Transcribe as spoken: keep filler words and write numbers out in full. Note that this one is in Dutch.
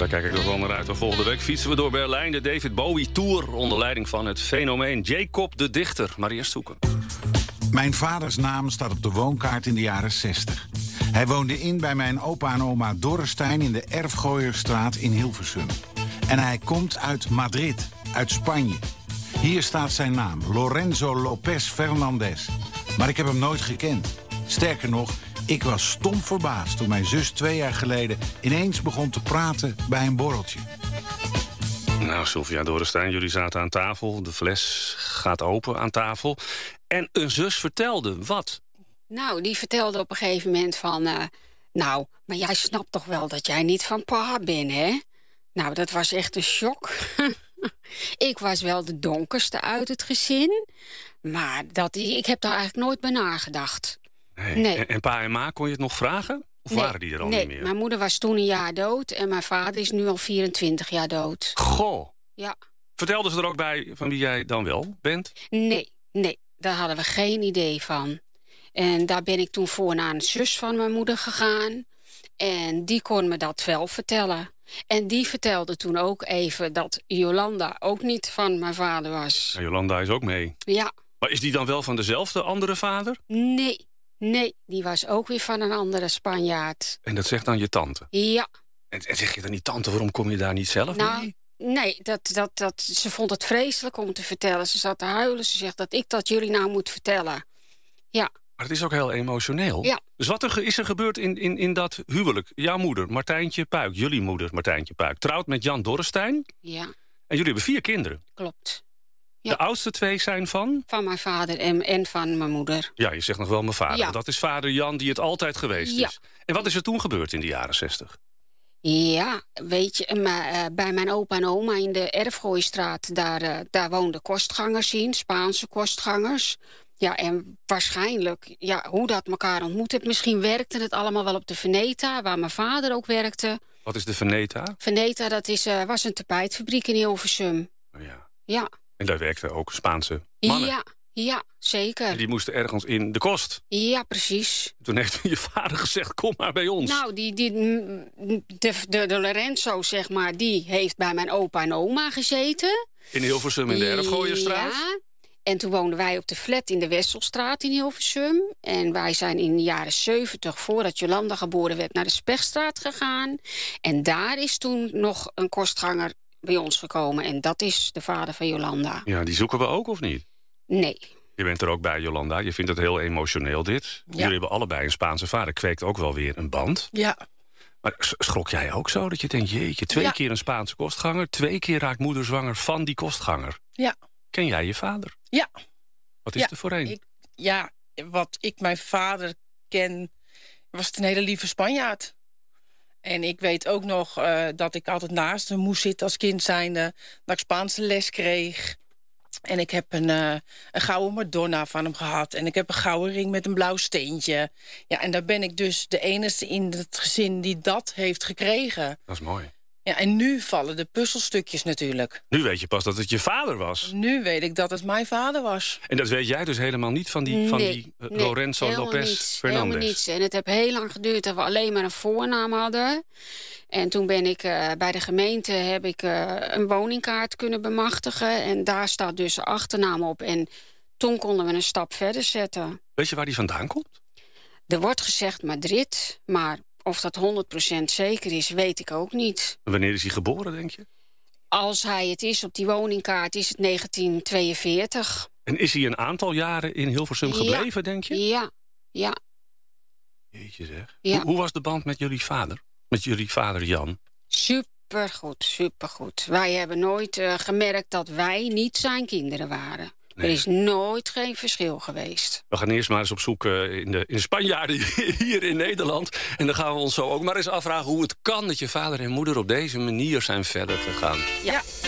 daar kijk ik nog wel naar uit. En volgende week fietsen we door Berlijn de David Bowie Tour onder leiding van het fenomeen Jacob de Dichter. Maar eerst zoeken. Mijn vaders naam staat op de woonkaart in de jaren zestig. Hij woonde in bij mijn opa en oma Dorrestein in de Erfgooierstraat in Hilversum. En hij komt uit Madrid, uit Spanje. Hier staat zijn naam, Lorenzo López Fernández. Maar ik heb hem nooit gekend. Sterker nog, ik was stom verbaasd toen mijn zus twee jaar geleden ineens begon te praten bij een borreltje. Nou, Sylvia Dorrestein, jullie zaten aan tafel. De fles gaat open aan tafel. En een zus vertelde wat? Nou, die vertelde op een gegeven moment van... Uh, nou, maar jij snapt toch wel dat jij niet van pa bent, hè? Nou, dat was echt een shock. Ik was wel de donkerste uit het gezin. Maar dat, ik heb daar eigenlijk nooit bij nagedacht. Nee. Nee. En, en pa en ma, kon je het nog vragen? Of nee, waren die er al nee, niet meer? Mijn moeder was toen een jaar dood en mijn vader is nu al vierentwintig jaar dood. Goh. Ja. Vertelden ze er ook bij van wie jij dan wel bent? Nee, nee, daar hadden we geen idee van. En daar ben ik toen voor naar een zus van mijn moeder gegaan. En die kon me dat wel vertellen. En die vertelde toen ook even dat Jolanda ook niet van mijn vader was. Ja, Jolanda is ook mee. Ja. Maar is die dan wel van dezelfde andere vader? Nee, nee, die was ook weer van een andere Spanjaard. En dat zegt dan je tante? Ja. En, en zeg je dan niet, tante, waarom kom je daar niet zelf nou, mee? Nee, dat, dat, dat, ze vond het vreselijk om te vertellen. Ze zat te huilen, ze zegt dat ik dat jullie nou moet vertellen. Ja. Maar het is ook heel emotioneel. Ja. Dus wat er, is er gebeurd in, in, in dat huwelijk? Jouw moeder, Martijntje Puik, jullie moeder, Martijntje Puik... trouwt met Jan Dorrestein. Ja. En jullie hebben vier kinderen. Klopt. Ja. De oudste twee zijn van? Van mijn vader en, en van mijn moeder. Ja, je zegt nog wel mijn vader. Ja. Dat is vader Jan die het altijd geweest Ja. is. En wat is er toen gebeurd in de jaren zestig? Ja, weet je, maar, uh, bij mijn opa en oma in de Erfgooistraat... daar, uh, daar woonden kostgangers in, Spaanse kostgangers. Ja, en waarschijnlijk, ja, hoe dat elkaar ontmoet heeft... misschien werkte het allemaal wel op de Veneta, waar mijn vader ook werkte. Wat is de Veneta? Veneta, dat is, uh, was een tapijtfabriek in Hilversum. Oh ja. Ja. En daar werkten ook Spaanse mannen. Ja, ja, zeker. En die moesten ergens in de kost. Ja, precies. Toen heeft je vader gezegd, kom maar bij ons. Nou, die, die, de, de, de Lorenzo, zeg maar, die heeft bij mijn opa en oma gezeten. In Hilversum in de Erfgooierstraat? Ja. En toen woonden wij op de flat in de Wesselstraat in Hilversum. En wij zijn in de jaren zeventig, voordat Jolanda geboren werd... naar de Spechstraat gegaan. En daar is toen nog een kostganger bij ons gekomen. En dat is de vader van Jolanda. Ja, die zoeken we ook, of niet? Nee. Je bent er ook bij, Jolanda. Je vindt het heel emotioneel, dit. Ja. Jullie hebben allebei een Spaanse vader. Kweekt ook wel weer een band. Ja. Maar schrok jij ook zo dat je denkt... jeetje, twee ja. keer een Spaanse kostganger... twee keer raakt moeder zwanger van die kostganger. Ja. Ken jij je vader? Ja. Wat is ja, er voor een? Ik, ja, wat ik mijn vader ken... was het een hele lieve Spanjaard. En ik weet ook nog uh, dat ik altijd naast hem moest zitten als kind zijnde. Dat ik Spaanse les kreeg. En ik heb een, uh, een gouden Madonna van hem gehad. En ik heb een gouden ring met een blauw steentje. Ja, en daar ben ik dus de enige in het gezin die dat heeft gekregen. Dat is mooi. Ja, en nu vallen de puzzelstukjes natuurlijk. Nu weet je pas dat het je vader was. Nu weet ik dat het mijn vader was. En dat weet jij dus helemaal niet van die, nee, van die uh, nee, Lorenzo López Fernández? Helemaal niets. En het heeft heel lang geduurd dat we alleen maar een voornaam hadden. En toen ben ik uh, bij de gemeente heb ik uh, een woningkaart kunnen bemachtigen. En daar staat dus de achternaam op. En toen konden we een stap verder zetten. Weet je waar die vandaan komt? Er wordt gezegd Madrid, maar... of dat honderd procent zeker is, weet ik ook niet. Wanneer is hij geboren, denk je? Als hij het is op die woningkaart, is het negentien tweeënveertig. En is hij een aantal jaren in Hilversum gebleven, ja. denk je? Ja, ja. Jeetje zeg. Ja. Hoe, hoe was de band met jullie vader? Met jullie vader Jan? Supergoed, supergoed. Wij hebben nooit uh, gemerkt dat wij niet zijn kinderen waren. Nee. Er is nooit geen verschil geweest. We gaan eerst maar eens op zoek uh, in, de, in de Spanjaarden hier in Nederland. En dan gaan we ons zo ook maar eens afvragen hoe het kan dat je vader en moeder op deze manier zijn verder gegaan. Ja.